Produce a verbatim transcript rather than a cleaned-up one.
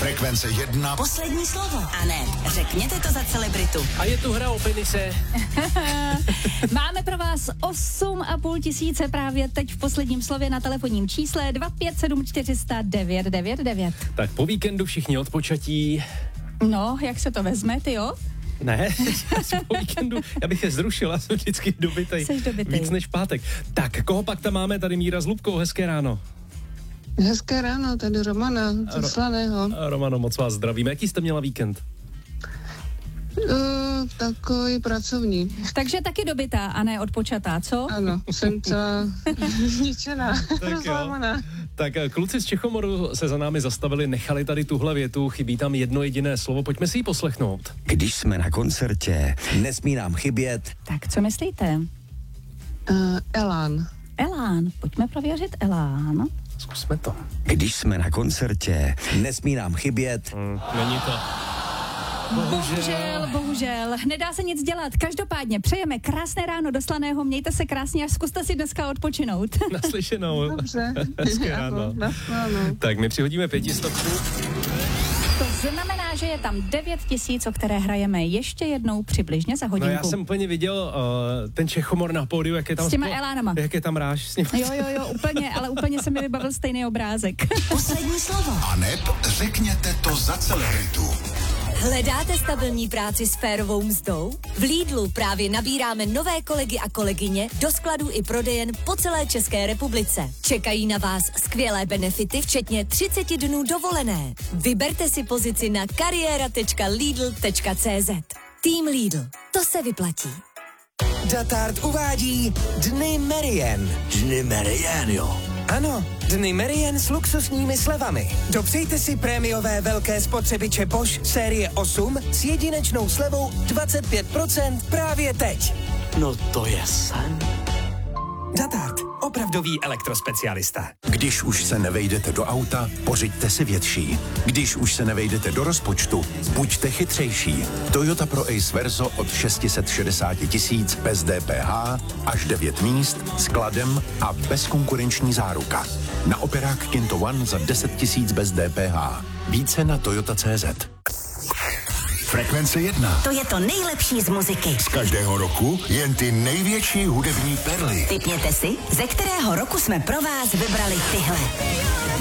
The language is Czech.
Frekvence jedna. Poslední slovo. A ne, řekněte to za celebritu. A je tu hra o penise. Máme pro vás osm a půl tisíce právě teď v posledním slově na telefonním čísle dva pět sedm čtyři sta devět devět devět. Tak po víkendu všichni odpočatí. No, jak se to vezme, ty jo? Ne, po víkendu, já bych je zrušil, já jsem vždycky dobitej. Jseš dobitej. Víc než pátek. Tak, koho pak tam máme? Tady Míra s Lubkou, hezké ráno. Hezké ráno, tady Romana, ze Ro- Slaného. Romano, moc vás zdravím. Jaký jste měla víkend? Uh, takový pracovní. Takže taky dobytá a ne odpočatá, co? Ano, jsem celá zničená, rozlámaná. Tak kluci z Čechomoru se za námi zastavili, nechali tady tuhle větu, chybí tam jedno jediné slovo, pojďme si ji poslechnout. Když jsme na koncertě, nesmí nám chybět. Tak co myslíte? Uh, Elán. Elán, pojďme prověřit Elán. Zkusme to. Když jsme na koncertě, nesmí nám chybět. Hmm, není to. Bohužel, bohužel. Nedá se nic dělat. Každopádně přejeme krásné ráno do Slaného, mějte se krásně a zkuste si dneska odpočinout. Naslyšenou. Dobře. Hezké ráno. Ano. Tak my přihodíme pětistovku. To znamená, že je tam devět tisíc, o které hrajeme ještě jednou přibližně za No hodinku. já jsem úplně viděl uh, ten Čechomor na pódiu, jak je tam... S těma spo- Elánama. Jak je tam ráž s ním. Jo, jo, jo, úplně, ale úplně se mi vybavil stejný obrázek. Poslední slovo. A neb řekněte to za celebritu. Hledáte stabilní práci s férovou mzdou? V Lidlu právě nabíráme nové kolegy a kolegyně do skladů i prodejen po celé České republice. Čekají na vás skvělé benefity, včetně třicet dnů dovolené. Vyberte si pozici na kariéra tečka lidl tečka cé zet. Tým Lidl. To se vyplatí. Datard uvádí Dny Merien. Dny Merien, jo. Ano, Dny Merien s luxusními slevami. Dopřejte si prémiové velké spotřebiče Bosch série osm s jedinečnou slevou dvacet pět procent právě teď. No to je sen. Datard, opravdový elektrospecialista. Když už se nevejdete do auta, pořiďte si větší. Když už se nevejdete do rozpočtu, buďte chytřejší. Toyota Pro Ace Verso od šest set šedesát tisíc bez D P H, až devět míst, skladem a bezkonkurenční záruka. Na operák Kinto One za deset tisíc bez D P H. Více na Toyota tečka cé zet. Frekvence jedna. To je to nejlepší z muziky. Z každého roku jen ty největší hudební perly. Tipněte si, ze kterého roku jsme pro vás vybrali tyhle.